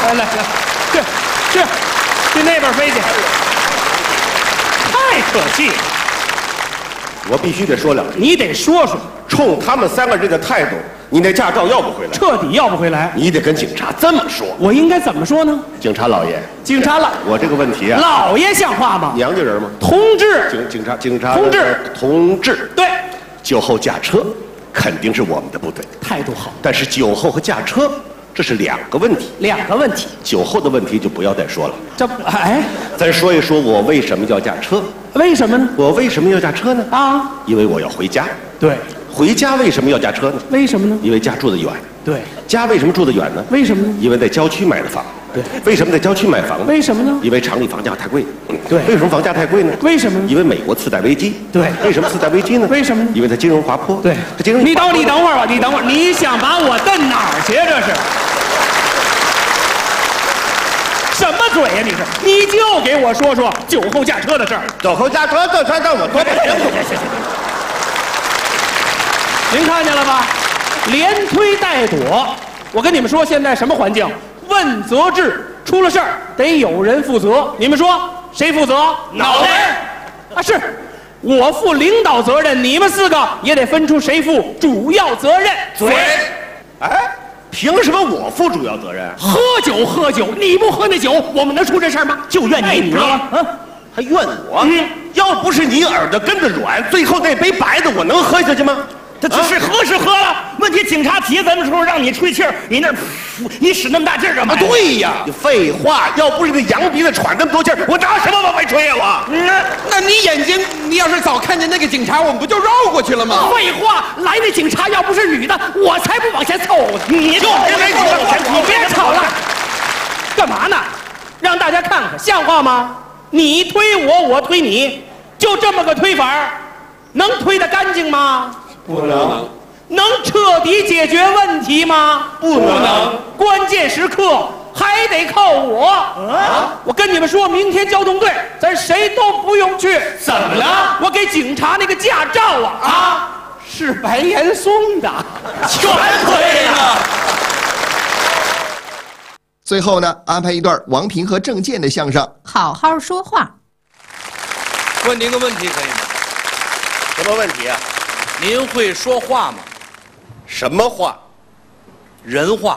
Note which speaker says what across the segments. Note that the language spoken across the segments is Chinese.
Speaker 1: 来，去那边飞去，太可气了！
Speaker 2: 我必须得说两句。
Speaker 1: 你得说说，
Speaker 2: 冲他们3个人的态度，你那驾照要不回来，
Speaker 1: 彻底要不回来。
Speaker 2: 你得跟警察这么说。
Speaker 1: 我应该怎么说呢？
Speaker 2: 警察老爷，
Speaker 1: 警察老，
Speaker 2: 我这个问题啊，
Speaker 1: 老爷像话吗？
Speaker 2: 娘家人吗？
Speaker 1: 同志，
Speaker 2: 警察，
Speaker 1: 同志，对，
Speaker 2: 酒后驾车肯定是我们的不对，
Speaker 1: 态度好。
Speaker 2: 但是酒后和驾车这是2个问题。
Speaker 1: 2个问题，
Speaker 2: 酒后的问题就不要再说了。
Speaker 1: 这不，哎，
Speaker 2: 咱说一说我为什么要驾车？
Speaker 1: 为什么呢？
Speaker 2: 我为什么要驾车呢？
Speaker 1: 啊，
Speaker 2: 因为我要回家。
Speaker 1: 对，
Speaker 2: 回家为什么要驾车呢？
Speaker 1: 为什么呢？
Speaker 2: 因为家住得远。
Speaker 1: 对，
Speaker 2: 家为什么住得远呢？
Speaker 1: 为什么呢？
Speaker 2: 因为在郊区买的房。
Speaker 1: 对，
Speaker 2: 为什么在郊区买房呢？
Speaker 1: 为什么呢？
Speaker 2: 因为城里房价太贵。
Speaker 1: 对，
Speaker 2: 为什么房价太贵呢？
Speaker 1: 为什么呢？
Speaker 2: 因为美国次贷危机。
Speaker 1: 对，
Speaker 2: 为什么次贷危机呢？
Speaker 1: 为什么呢？
Speaker 2: 因为它金融滑坡。
Speaker 1: 对，
Speaker 2: 它金融。
Speaker 1: 你等会儿吧，你想把我瞪哪儿去？这是什么嘴呀？你就给我说说酒后驾车的事儿。
Speaker 2: 酒后驾车这事让我多
Speaker 1: 行。您看见了吧？连推带躲。我跟你们说，现在什么环境？问责制，出了事儿得有人负责。你们说谁负责？脑袋啊，是我负领导责任，你们4个也得分出谁负主要责任。
Speaker 2: 嘴，哎，凭什么我负主要责任？
Speaker 1: 喝酒，你不喝那酒，我们能出这事儿吗？就怨你了啊！
Speaker 2: 还怨我？要不是你耳朵跟着软，最后那杯白的我能喝下去吗？
Speaker 3: 他只是喝是喝了，问题警察提咱们时候让你吹气儿，你使那么大劲儿干嘛？
Speaker 2: 对呀，你废话，要不是那羊鼻子喘那么多气儿，我拿什么往外吹啊我？
Speaker 4: 那你眼睛，你要是早看见那个警察，我们不就绕过去了吗？
Speaker 1: 废话，来那警察要不是女的，我才不往前凑呢。你就你别吵了，干嘛呢？让大家看看，像话吗？你推我，我推你，就这么个推法，能推得干净吗？
Speaker 2: 不能。
Speaker 1: 能彻底解决问题吗？
Speaker 2: 不能。
Speaker 1: 关键时刻还得靠我。我跟你们说，明天交通队咱谁都不用去。
Speaker 3: 怎么了？
Speaker 1: 我给警察那个驾照是白岩松的，
Speaker 3: 全推了。
Speaker 5: 最后呢，安排一段王平和郑健的相声。
Speaker 6: 好好说话。
Speaker 7: 问您个问题可以吗？
Speaker 2: 什么问题啊？
Speaker 7: 您会说话吗？
Speaker 2: 什么话？
Speaker 7: 人话。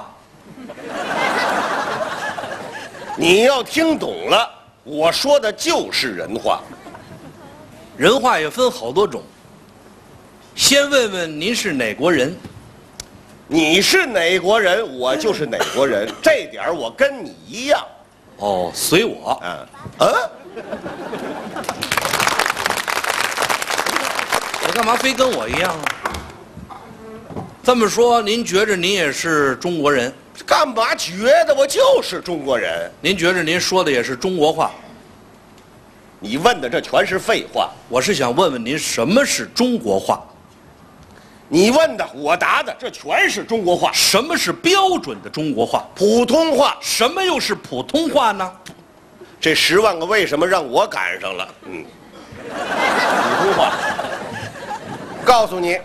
Speaker 2: 你要听懂了，我说的就是人话。
Speaker 7: 人话也分好多种。先问问您是哪国人？
Speaker 2: 你是哪国人，我就是哪国人，这点我跟你一样。
Speaker 7: 哦，随我。我干嘛非跟我一样啊？这么说，您觉着您也是中国人？
Speaker 2: 干嘛觉得我就是中国人？
Speaker 7: 您觉着您说的也是中国话？
Speaker 2: 你问的这全是废话。
Speaker 7: 我是想问问您，什么是中国话？
Speaker 2: 你问的，我答的，这全是中国话。
Speaker 7: 什么是标准的中国话？
Speaker 2: 普通话。
Speaker 7: 什么又是普通话呢？
Speaker 2: 这10万个为什么让我赶上了？普通话。告诉你，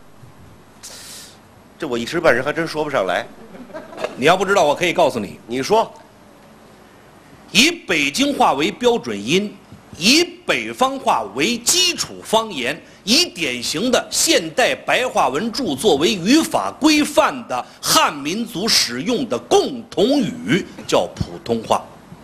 Speaker 2: 这我一时半时还真说不上来。
Speaker 7: 你要不知道，我可以告诉你。
Speaker 2: 你说，
Speaker 7: 以北京话为标准音，以北方话为基础方言，以典型的现代白话文著作为语法规范的汉民族使用的共同语，叫普通话。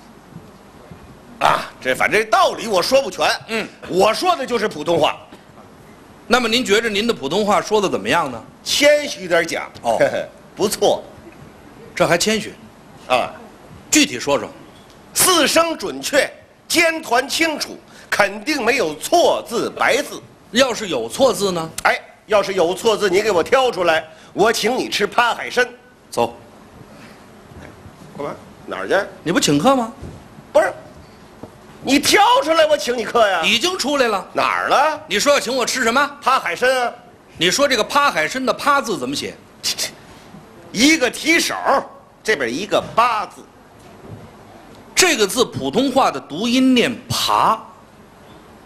Speaker 2: 这反正道理我说不全。我说的就是普通话。
Speaker 7: 那么您觉着您的普通话说的怎么样呢？
Speaker 2: 谦虚点讲，不错。
Speaker 7: 这还谦虚具体说说。
Speaker 2: 4声准确，尖团清楚，肯定没有错字白字。
Speaker 7: 要是有错字呢？
Speaker 2: 要是有错字，你给我挑出来，我请你吃趴海参。
Speaker 7: 走。
Speaker 2: 干嘛？哪儿去？
Speaker 7: 你不请客吗？
Speaker 2: 不是，你挑出来，我请你客呀。
Speaker 7: 已经出来了。
Speaker 2: 哪儿了？
Speaker 7: 你说要请我吃什么？
Speaker 2: 趴海参啊。
Speaker 7: 你说这个趴海参的趴字怎么写？
Speaker 2: 一个提手，这边一个八字。
Speaker 7: 这个字普通话的读音念爬，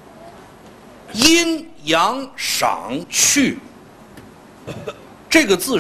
Speaker 7: 阴阳赏去，这个字